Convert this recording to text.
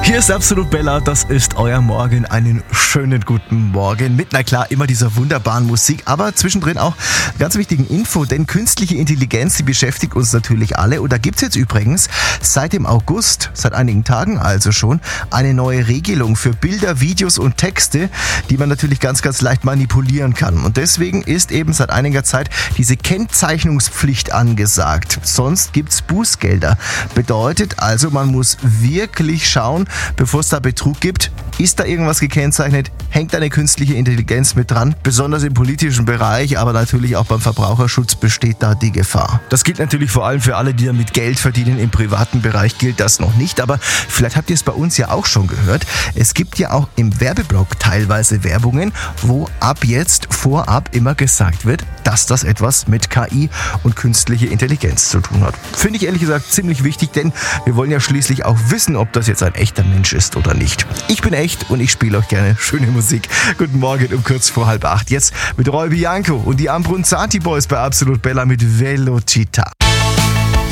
Hier ist Absolut Bella, das ist euer Morgen. Einen schönen guten Morgen mit, na klar, immer dieser wunderbaren Musik, aber zwischendrin auch ganz wichtigen Info, denn künstliche Intelligenz, die beschäftigt uns natürlich alle. Und da gibt es jetzt übrigens seit dem August, seit einigen Tagen also schon, eine neue Regelung für Bilder, Videos und Texte, die man natürlich ganz, ganz leicht manipulieren kann. Und deswegen ist eben seit einiger Zeit diese Kennzeichnungspflicht angesagt. Sonst gibt's Bußgelder. Bedeutet also, man muss wirklich schauen, bevor es da Betrug gibt, ist da irgendwas gekennzeichnet, hängt eine künstliche Intelligenz mit dran. Besonders im politischen Bereich, aber natürlich auch beim Verbraucherschutz besteht da die Gefahr. Das gilt natürlich vor allem für alle, die damit Geld verdienen. Im privaten Bereich gilt das noch nicht, aber vielleicht habt ihr es bei uns ja auch schon gehört. Es gibt ja auch im Werbeblock teilweise Werbungen, wo ab jetzt vorab immer gesagt wird, dass das etwas mit KI und künstliche Intelligenz zu tun hat. Finde ich ehrlich gesagt ziemlich wichtig, denn wir wollen ja schließlich auch wissen, ob das jetzt ein echter Mensch ist oder nicht. Ich bin echt und ich spiele euch gerne schöne Musik. Guten Morgen um kurz vor 7:30. Jetzt mit Roy Bianco und die Ambronzati Boys bei Absolut Bella mit Velocita.